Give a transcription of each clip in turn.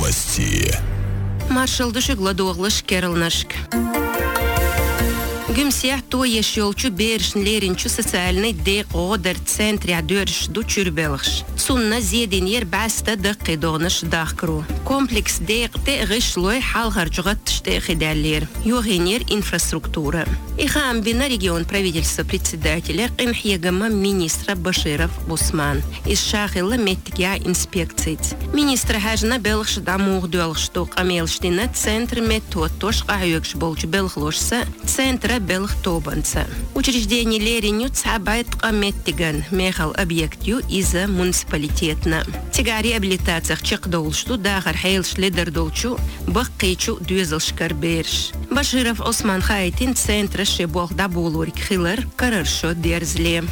Новости. Маршалдышык ладоглыш керылнышк. Гүмсех то ешелчу бершнлеринчу социальный декодер центре адерш ду чурбелгш. Сунна зединер баста дакидоныш дахкру. Комплекс декте гышлой халгарчугат штехидаллер. Югенер инфраструктура. Ихам бина регион правительства председателя Инхьегама министра Баширов Усман. Из шахилла меттикя инспекциц. Министра хажна белгш дамуг дуалгштук амелштина центр метотош гаюкш болчу белглошса центра белых тобанца. Учреждение лериню цабайт каметтиган мехал объектю из-за муниципалитетна. Тига реабилитациях чекдолшту дахар хейлш лидердолчу баккичу дюзелшкар берш. Баширов Осман Хайтин центра шебох дабулурик хилер караршо дерзле.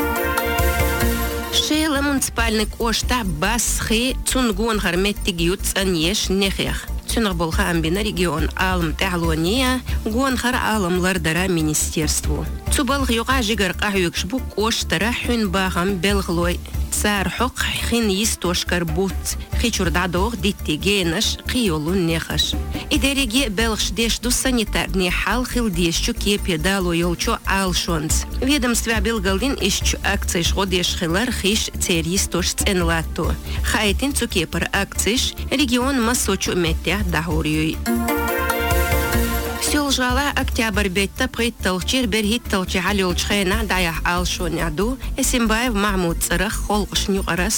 Шейла муниципальный кошта басхи цунгон харметтигют цаньеш нехех. Цунагболха амбина регион алым тәғлуания гуанхар алымлар дара министерству. Цубалғы юға жигар қахюкш бұк оштара хүн бағам белғлой. Цар хук хин истошкар бут хичурдадох диттигенаш қиолун нехаш. Идереге белгш дешду санитарный хал хилдешчу кепе дало йолчу алшонц. Ведомство белгалдин ищу акции шходеш хилар хиш церистош ценлату. Хайтин цукепар акциш регион масочу метя дахурюй. Сёлжала октябрь бетта притталчир берхит талчи халёлчхена даях алшоняду Эсимбаев Махмуд царах холгшню арас